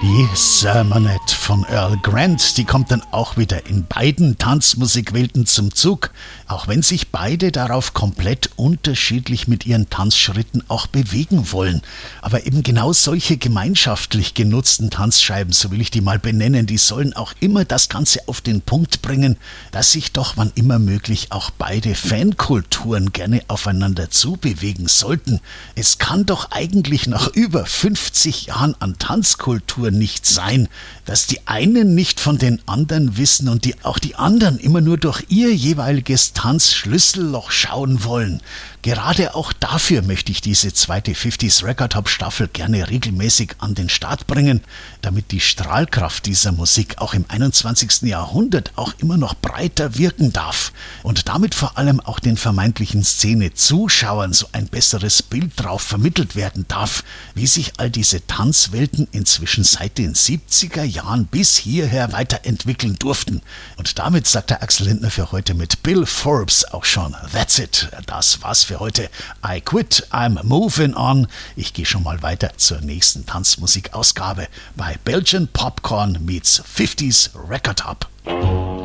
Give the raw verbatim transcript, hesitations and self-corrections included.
Die Sermonette von Earl Grant, die kommt dann auch wieder in beiden Tanzmusikwelten zum Zug, auch wenn sich beide darauf komplett unterschiedlich mit ihren Tanzschritten auch bewegen wollen. Aber eben genau solche gemeinschaftlich genutzten Tanzscheiben, so will ich die mal benennen, die sollen auch immer das Ganze auf den Punkt bringen, dass sich doch wann immer möglich auch beide Fankulturen gerne aufeinander zubewegen sollten. Es kann doch eigentlich nach über fünfzig Jahren an Tanzkultur nicht sein, dass die einen nicht von den anderen wissen und die auch die anderen immer nur durch ihr jeweiliges Tanzschlüsselloch schauen wollen. Gerade auch dafür möchte ich diese zweite fünfziger Record Hop Staffel gerne regelmäßig an den Start bringen, damit die Strahlkraft dieser Musik auch im einundzwanzigsten Jahrhundert auch immer noch breiter wirken darf und damit vor allem auch den vermeintlichen Szene-Zuschauern so ein besseres Bild drauf vermittelt werden darf, wie sich all diese Tanzwelten inzwischen seit den siebziger Jahren bis hierher weiterentwickeln durften. Und damit sagt der Axel Lindner für heute mit Bill Forbes auch schon That's it, das war's für heute. I quit, I'm moving on. Ich gehe schon mal weiter zur nächsten Tanzmusikausgabe bei Belgian Popcorn meets fünfziger Record Hop.